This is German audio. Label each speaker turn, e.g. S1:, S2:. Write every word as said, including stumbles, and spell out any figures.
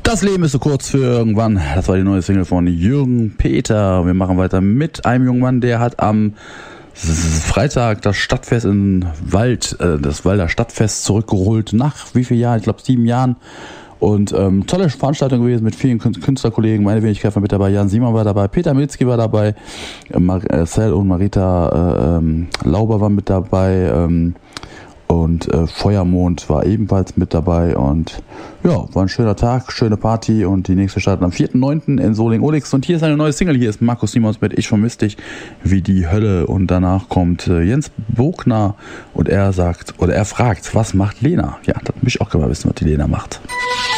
S1: Das Leben ist so kurz für irgendwann. Das war die neue Single von Jürgen Peter. Wir machen weiter mit einem jungen Mann, der hat am Freitag das Stadtfest in Wald, äh, das Walder Stadtfest zurückgeholt. Nach wie vielen Jahren? Ich glaube sieben Jahren. Und ähm, tolle Veranstaltung gewesen mit vielen Künstlerkollegen. Meine Wenigkeit war mit dabei, Jan Simon war dabei, Peter Milzki war dabei, Marcel und Marita äh, ähm, Lauber waren mit dabei ähm, und äh, Feuermond war ebenfalls mit dabei. Und ja, war ein schöner Tag, schöne Party und die nächste startet am vierten neunten in Soling-Olix. Und hier ist eine neue Single, hier ist Markus Simons mit Ich vermiss dich wie die Hölle. Und danach kommt äh, Jens Bogner und er sagt, oder er fragt, was macht Lena? Ja, das möchte ich auch gerne mal wissen, was die Lena macht.